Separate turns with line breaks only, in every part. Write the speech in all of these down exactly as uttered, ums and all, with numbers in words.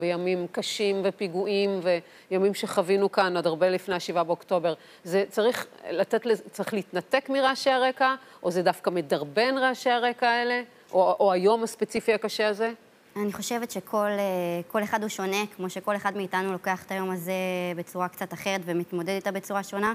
בימים קשים ופיגועים וימים שחווינו כאן עד הרבה לפני השבעה באוקטובר. זה צריך לתת, צריך להתנתק מרעשי הרקע, או זה דווקא מדרבן רעשי הרקע האלה, או, או היום הספציפי הקשה הזה?
אני חושבת שכל כל אחד הוא שונה, כמו שכל אחד מאיתנו לוקח את היום הזה בצורה קצת אחרת ומתמודד איתה בצורה שונה.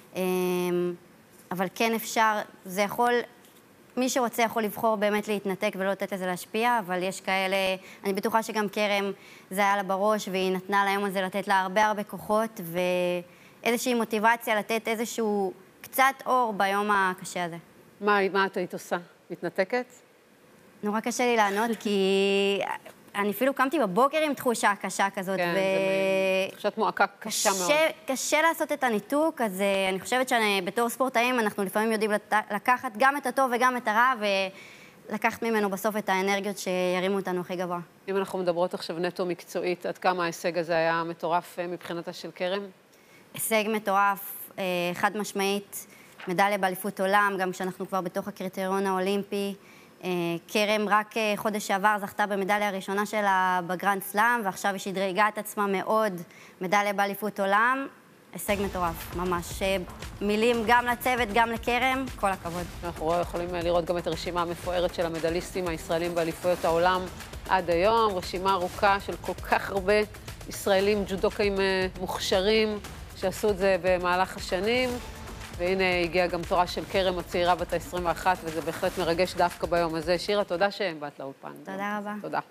אבל כן אפשר, זה יכול, מי שרוצה יכול לבחור באמת להתנתק ולא לתת לזה להשפיע, אבל יש כאלה, אני בטוחה שגם קרם זה היה לה בראש, והיא נתנה ליום הזה לתת לה הרבה הרבה כוחות, ואיזושהי מוטיבציה לתת איזשהו קצת אור ביום הקשה הזה.
מה, מה את היית עושה? מתנתקת?
נורא קשה לי לענות, כי אני אפילו קמתי בבוקר עם תחושה קשה כזאת.
כן, זה תחושת מועקה קשה מאוד.
קשה לעשות את הניתוק, אז אני חושבת שבתור ספורטאים אנחנו לפעמים יודעים לקחת גם את הטוב וגם את הרע, ולקחת ממנו בסוף את האנרגיות שירימו אותנו הכי גבוה.
אם אנחנו מדברות עכשיו נטו מקצועית, עד כמה ההישג הזה היה מטורף מבחינתה של קרם?
הישג מטורף, חד משמעית, מדליה באליפות עולם, גם כשאנחנו כבר בתוך הקריטריון האולימפי. קרם רק חודש שעבר זכתה במדליה הראשונה שלה בגרנד סלאם, ועכשיו היא שדרגה את עצמה מאוד, מדליה באליפות עולם, הישג מטורף, ממש. מילים גם לצוות, גם לקרם, כל הכבוד.
אנחנו יכולים לראות גם את הרשימה המפוארת של המדליסטים הישראלים באליפויות העולם עד היום, רשימה ארוכה של כל כך הרבה ישראלים ג'ודוקאים מוכשרים שעשו את זה במהלך השנים. והנה הגיעה גם תורה של קרם הצעירה בת ה-עשרים ואחת, וזה בהחלט מרגש דווקא ביום הזה. שירה, תודה שבאת לאולפן.
תודה רבה.
תודה.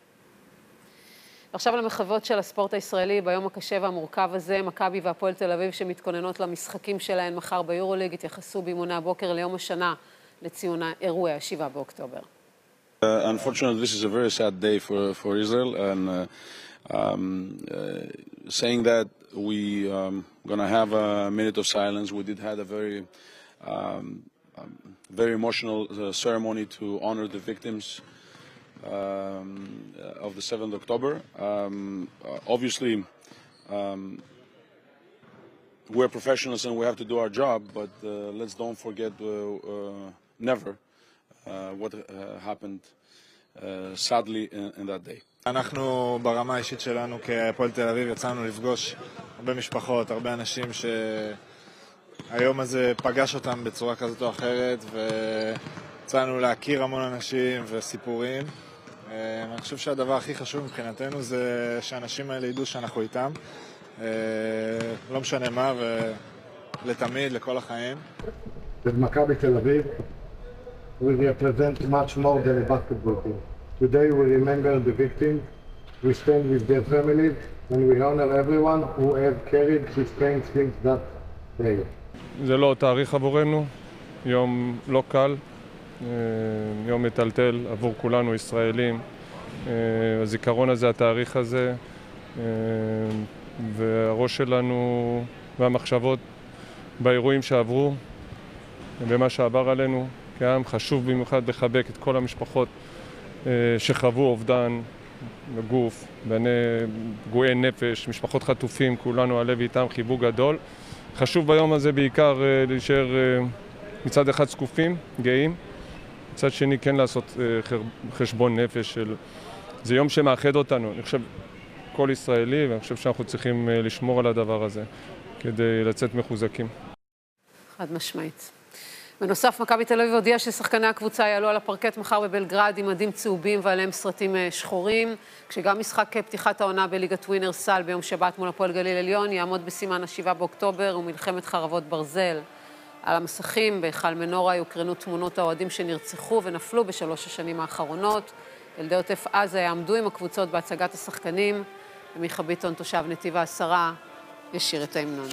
עכשיו למחוות של הספורט הישראלי, ביום הקשה והמורכב הזה, מכבי והפועל תל אביב שמתכוננות למשחקים שלהן מחר ביורוליג, התייחסו באימוני הבוקר ליום השנה לציון אירועי השבעה באוקטובר.
Uh, unfortunately, this is a very sad day for, for Israel, and uh, um, uh, saying that we um, going to have a minute of silence. We did have a very, um, um, very emotional uh, ceremony to honor the victims um, of the seventh of October. Um, uh, obviously, um, we're professionals and we have to do our job, but uh, let's don't forget uh, uh, never uh, what uh, happened uh, sadly in, in that day.
אנחנו ברמה האישית שלנו כפועל תל אביב יצאנו לפגוש הרבה משפחות, הרבה אנשים שהיום הזה פגש אותם בצורה כזאת או אחרת, ויצאנו להכיר המון אנשים וסיפורים. אני חושב שהדבר הכי חשוב מבחינתנו זה שהאנשים האלה ידעו שאנחנו איתם, לא משנה מה, ולתמיד, לכל החיים.
במכבי תל אביב, we represent much more than a basketball team. Today we remember the victims, we stand with their families, and we honor everyone who has carried his pain since that day.
זה לא תאריך עבורנו, יום לא קל, יום מטלטל עבור כולנו ישראלים. הזיכרון הזה, התאריך הזה, והראש שלנו והמחשבות באירועים שעברו, במה שעבר עלינו, כעם חשוב במיוחד לחבק את כל המשפחות שחוו אובדן בגוף, בני פגועי נפש, משפחות חטופים, כולנו הלב איתם, חיבוק גדול. חשוב ביום הזה בעיקר להישאר מצד אחד זקופים, גאים, מצד שני כן לעשות חשבון נפש של... זה יום שמאחד אותנו, אני חושב כל ישראלי, ואני חושב שאנחנו צריכים לשמור על הדבר הזה כדי לצאת מחוזקים.
חד משמעית. בנוסף, מכבי תל אביב הודיעה ששחקני הקבוצה יעלו על הפרקט מחר בבלגרד עם מדים צהובים ועליהם סרטים שחורים, כשגם משחק פתיחת העונה בליגת ווינר סל ביום שבת מול הפועל גליל עליון יעמוד בסימן השבעה באוקטובר ומלחמת חרבות ברזל. על המסכים בהיכל מנורה יוקרנו תמונות האוהדים שנרצחו ונפלו בשלוש השנים האחרונות. ילדי עוטף עזה יעמדו עם הקבוצות בהצגת השחקנים, ומיכה ביטון, תושב נתיב העשרה, ישיר את ההמנון.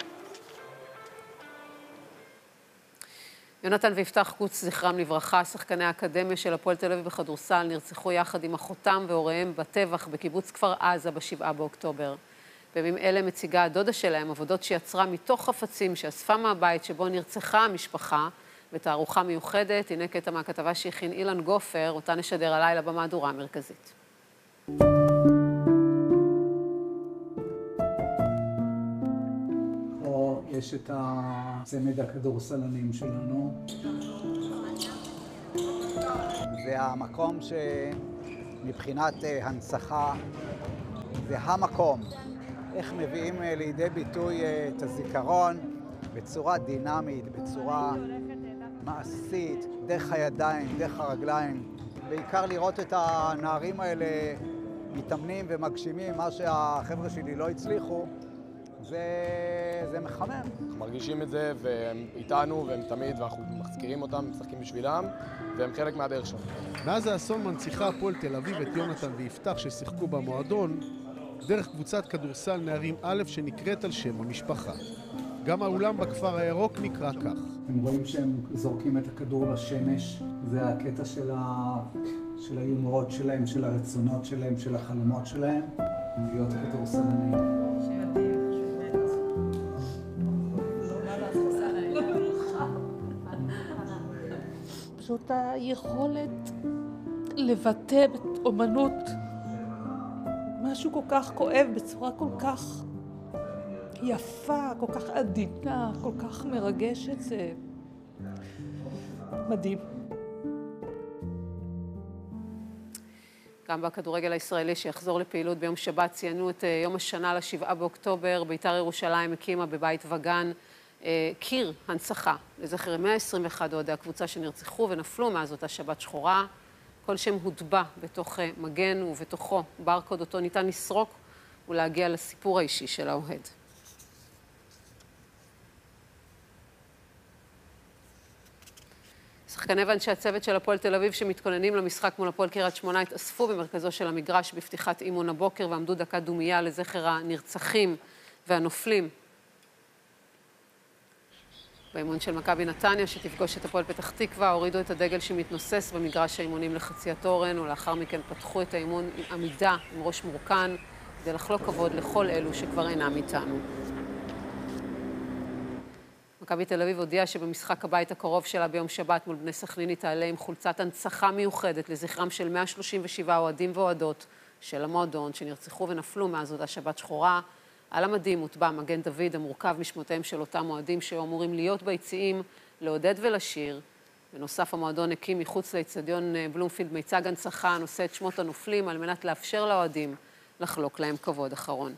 יונתן ויפתח קוץ, זכרם לברכה, שחקני האקדמיה של הפועל תל אביב בכדורסל, נרצחו יחד עם אחותם והוריהם בטבח בקיבוץ כפר עזה בשבעה באוקטובר. בימים אלה מציגה הדודה שלהם עבודות שיצרה מתוך חפצים שאספה מהבית שבו נרצחה המשפחה, בתערוכה מיוחדת. הנה קטע מהכתבה שהכין אילן גופר, אותה נשדר הלילה במהדורה המרכזית.
פה יש את הצמד הכדורסלנים שלנו.
זה המקום שמבחינת הנצחה זה המקום. איך מביאים לידי ביטוי את הזיכרון בצורה דינמית, בצורה מעשית, דרך הידיים, דרך הרגליים. בעיקר לראות את הנערים האלה מתאמנים ומגשימים, מה שהחבר'ה שלי לא הצליחו, זה, זה מחמם.
אנחנו מרגישים את זה, והם איתנו, והם תמיד, ואנחנו מזכירים אותם, משחקים בשבילם, והם חלק מהדרך שלנו.
מאז האסון מנציחה הפועל תל אביב את יונתן ויפתח ששיחקו במועדון, דרך קבוצת כדורסל נערים א' שנקראת על שם המשפחה. גם האולם בכפר הירוק נקרא כך.
הם רואים שהם זורקים את הכדור לשמש, זה הקטע של, ה... של היומרות שלהם, של הרצונות שלהם, של החלומות שלהם, להיות כדורסלנים.
פשוט היכולת לבטא באומנות משהו כל כך כואב בצורה כל כך יפה, כל כך עדינה, כל כך מרגשת, זה מדהים.
גם בכדורגל הישראלי שיחזור לפעילות ביום שבת ציינו את יום השנה לשבעה באוקטובר. בית"ר ירושלים הקימה בבית וגן קיר הנצחה לזכר מאה עשרים ואחת אוהדי הקבוצה שנרצחו ונפלו מאז אותה שבת שחורה. כל שם הוטבע בתוך מגן ובתוכו ברקוד אותו ניתן לסרוק ולהגיע לסיפור האישי של האוהד. שחקני ואנשי הצוות של הפועל תל אביב שמתכוננים למשחק מול הפועל קריית שמונה התאספו במרכזו של המגרש בפתיחת אימון הבוקר ועמדו דקה דומייה לזכר הנרצחים והנופלים. באימון של מכבי נתניה שתפגוש את הפועל פתח תקווה הורידו את הדגל שמתנוסס במגרש האימונים לחצי התורן ולאחר מכן פתחו את האימון עם עמידה עם ראש מורכן כדי לחלוק כבוד לכל אלו שכבר אינם איתנו. מכבי תל אביב הודיעה שבמשחק הבית הקרוב שלה ביום שבת מול בני סכנין היא תעלה עם חולצת הנצחה מיוחדת לזכרם של מאה שלושים ושבעה אוהדים ואוהדות של המועדון שנרצחו ונפלו מאז אותה שבת שחורה. על המדים הוטבע מגן דוד המורכב משמותיהם של אותם אוהדים שהיו אמורים להיות ביציעים, לעודד ולשיר. בנוסף המועדון הקים מחוץ לאצטדיון בלומפילד מיצג הנצחה הנושא את שמות הנופלים על מנת לאפשר לאוהדים לחלוק להם כבוד אחרון.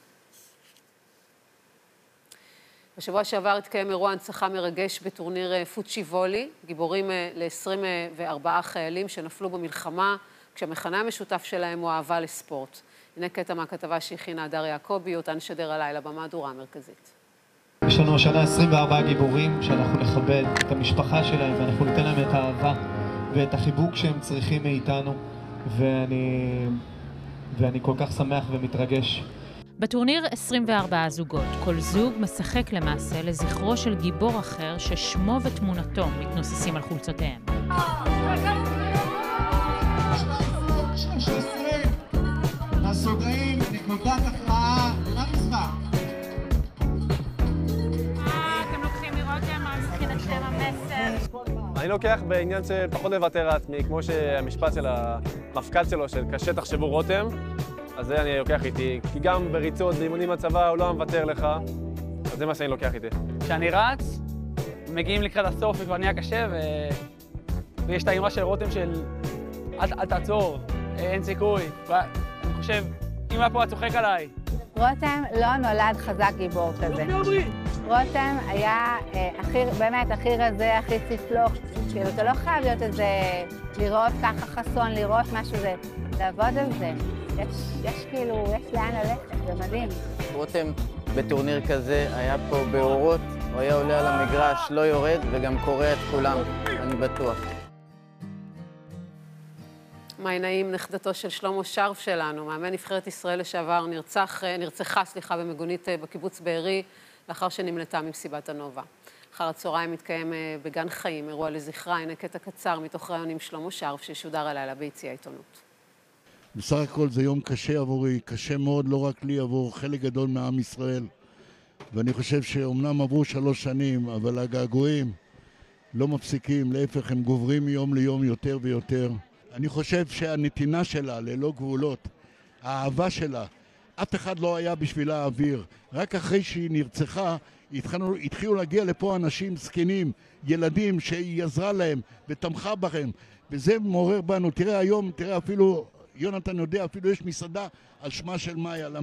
בשבוע שעבר התקיים אירוע הנצחה מרגש בטורניר פוצ'י וולי, גיבורים ל-עשרים וארבעה חיילים שנפלו במלחמה, כשהמכנה המשותף שלהם הוא אהבה לספורט. הנה קטע מהכתבה שהכינה הדר יעקבי, אותה נשדר הלילה במהדורה המרכזית.
יש לנו השנה עשרים וארבעה גיבורים שאנחנו נכבד את המשפחה שלהם ואנחנו ניתן להם את האהבה ואת החיבוק שהם צריכים מאיתנו, ואני, ואני כל כך שמח ומתרגש.
בטורניר עשרים וארבעה זוגות, כל זוג משחק למעשה לזכרו של גיבור אחר ששמו ותמונתו מתנוססים על חולצותיהם.
הסוגרים, נקודת החמאה למשחק.
אתם לוקחים מרותם, מה מבחינתכם המסר?
אני לוקח בעניין של פחות לוותר לעצמי, כמו שהמשפט של המפקד שלו, של קשה תחשבו רותם, אז זה אני לוקח איתי, כי גם בריצות, באימונים בצבא, הוא לא מוותר לך, אז זה מה שאני לוקח איתי.
כשאני רץ, מגיעים לקראת הסוף וכבר נהיה קשה, ו... ויש את האמרה של רותם של אל, אל תעצור, אין סיכוי. אני חושב, אם היה פה היה צוחק עליי.
רותם לא נולד חזק גיבור כזה. רותם היה אה, הכי, באמת הכי רזה, הכי צפלוך, כאילו אתה לא חייב להיות איזה, לראות ככה חסון, לראות משהו זה, לעבוד על זה. יש, יש כאילו, יש לאן ללכת, זה מדהים.
רותם בטורניר כזה היה פה באורות, הוא היה עולה על המגרש, לא יורד וגם קורא את כולם, אני בטוח.
מה נעים נכדתו של שלמה שרף שלנו, מאמן נבחרת ישראל לשעבר, נרצח, נרצחה, סליחה, במגונית בקיבוץ בארי, לאחר שנמלטה ממסיבת הנובה. אחר הצהריים מתקיים בגן חיים, אירוע לזכרה, הנה קטע קצר מתוך ראיון עם שלמה שרף ששודר הלילה ביציע העיתונות.
בסך הכל זה יום קשה עבורי, קשה מאוד, לא רק לי, עבור חלק גדול מעם ישראל. ואני חושב שאומנם עברו שלוש שנים, אבל הגעגועים לא מפסיקים, להפך הם גוברים מיום ליום יותר ויותר. אני חושב שהנתינה שלה ללא גבולות, האהבה שלה, אף אחד לא היה בשבילה האוויר. רק אחרי שהיא נרצחה, התחילו, התחילו להגיע לפה אנשים זקנים, ילדים שהיא עזרה להם ותמכה בהם. וזה מעורר בנו. תראה היום, תראה אפילו, יונתן יודע, אפילו יש מסעדה על שמה של מאיה.